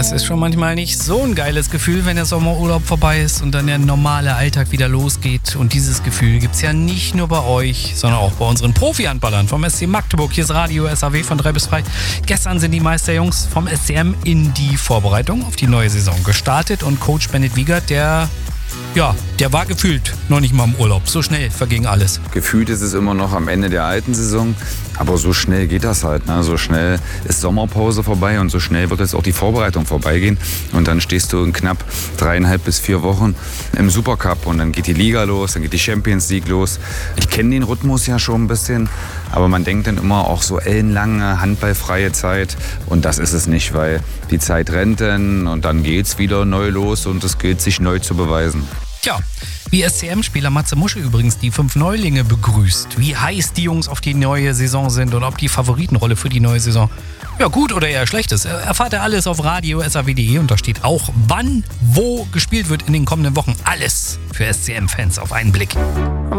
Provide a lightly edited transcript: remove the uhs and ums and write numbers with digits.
es ist schon manchmal nicht so ein geiles Gefühl, wenn der Sommerurlaub vorbei ist und dann der normale Alltag wieder losgeht. Und dieses Gefühl gibt es ja nicht nur bei euch, sondern auch bei unseren Profi-Handballern vom SC Magdeburg. Hier ist Radio SAW von 3 bis 3. Gestern sind die Meisterjungs vom SCM in die Vorbereitung auf die neue Saison gestartet. Und Coach Bennett Wiegert, der war gefühlt noch nicht mal im Urlaub. So schnell verging alles. Gefühlt ist es immer noch am Ende der alten Saison, aber so schnell geht das halt. Ne? So schnell ist Sommerpause vorbei und so schnell wird jetzt auch die Vorbereitung vorbeigehen. Und dann stehst du in knapp 3,5 bis 4 Wochen im Supercup und dann geht die Liga los, dann geht die Champions League los. Ich kenne den Rhythmus ja schon ein bisschen, aber man denkt dann immer auch so ellenlange, handballfreie Zeit. Und das ist es nicht, weil die Zeit rennt dann und dann geht's wieder neu los und es gilt, sich neu zu beweisen. Tja, wie SCM-Spieler Matze Musche übrigens die 5 Neulinge begrüßt, wie heiß die Jungs auf die neue Saison sind und ob die Favoritenrolle für die neue Saison gut oder eher schlecht ist, erfahrt ihr alles auf radio.saw.de und da steht auch, wann, wo gespielt wird in den kommenden Wochen. Alles für SCM-Fans auf einen Blick.